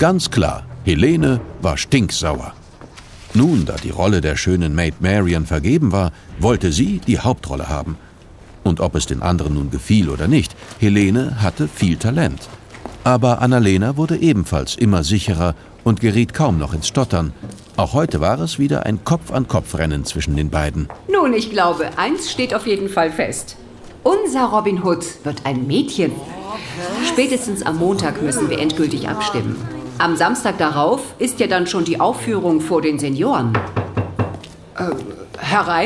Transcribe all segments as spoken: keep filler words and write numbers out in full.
Ganz klar, Helene war stinksauer. Nun, da die Rolle der schönen Maid Marian vergeben war, wollte sie die Hauptrolle haben. Und ob es den anderen nun gefiel oder nicht, Helene hatte viel Talent. Aber Annalena wurde ebenfalls immer sicherer und geriet kaum noch ins Stottern. Auch heute war es wieder ein Kopf-an-Kopf-Rennen zwischen den beiden. Nun, ich glaube, eins steht auf jeden Fall fest. Unser Robin Hood wird ein Mädchen. Spätestens am Montag müssen wir endgültig abstimmen. Am Samstag darauf ist ja dann schon die Aufführung vor den Senioren. Äh, herein?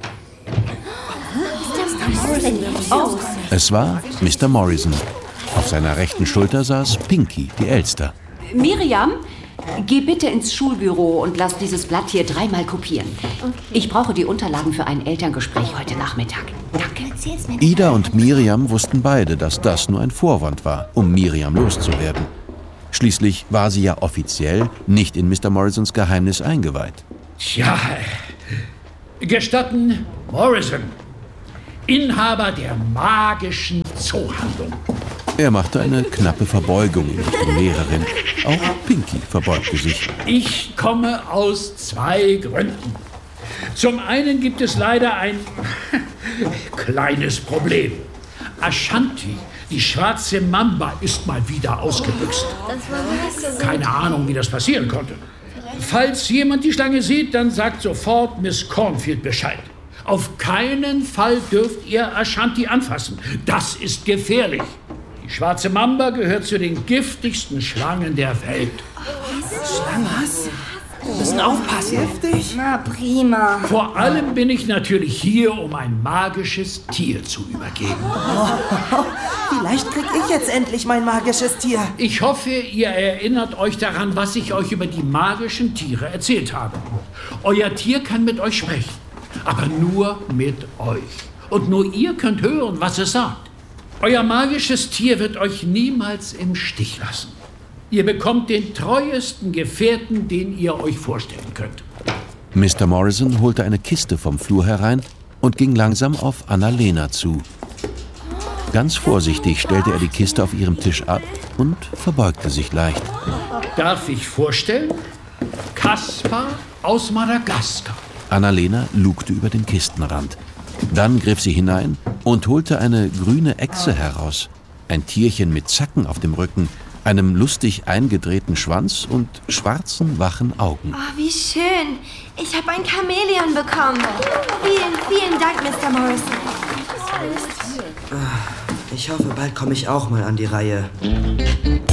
Oh. Es war Mister Morrison. Auf seiner rechten Schulter saß Pinky, die Elster. Miriam, geh bitte ins Schulbüro und lass dieses Blatt hier dreimal kopieren. Okay. Ich brauche die Unterlagen für ein Elterngespräch heute Nachmittag. Danke. Ida und Miriam wussten beide, dass das nur ein Vorwand war, um Miriam loszuwerden. Schließlich war sie ja offiziell nicht in Mister Morrisons Geheimnis eingeweiht. Tja, gestatten Morrison, Inhaber der magischen Zoohandlung. Er machte eine knappe Verbeugung in Richtung Lehrerin. Auch Pinky verbeugte sich. Ich komme aus zwei Gründen. Zum einen gibt es leider ein kleines Problem. Ashanti, die schwarze Mamba, ist mal wieder ausgebüxt. Keine Ahnung, wie das passieren konnte. Falls jemand die Schlange sieht, dann sagt sofort Miss Cornfield Bescheid. Auf keinen Fall dürft ihr Ashanti anfassen. Das ist gefährlich. Die schwarze Mamba gehört zu den giftigsten Schlangen der Welt. Schlange? Was? Wir müssen aufpassen. Giftig? Na, prima. Vor allem bin ich natürlich hier, um ein magisches Tier zu übergeben. Oh, vielleicht krieg ich jetzt endlich mein magisches Tier. Ich hoffe, ihr erinnert euch daran, was ich euch über die magischen Tiere erzählt habe. Euer Tier kann mit euch sprechen, aber nur mit euch. Und nur ihr könnt hören, was es sagt. Euer magisches Tier wird euch niemals im Stich lassen. Ihr bekommt den treuesten Gefährten, den ihr euch vorstellen könnt. Mister Morrison holte eine Kiste vom Flur herein und ging langsam auf Annalena zu. Ganz vorsichtig stellte er die Kiste auf ihrem Tisch ab und verbeugte sich leicht. Darf ich vorstellen? Kaspar aus Madagaskar. Annalena lugte über den Kistenrand. Dann griff sie hinein und holte eine grüne Echse heraus. Ein Tierchen mit Zacken auf dem Rücken, einem lustig eingedrehten Schwanz und schwarzen, wachen Augen. Oh, wie schön. Ich habe ein Chamäleon bekommen. Vielen, vielen Dank, Mister Morrison. Ich hoffe, bald komme ich auch mal an die Reihe.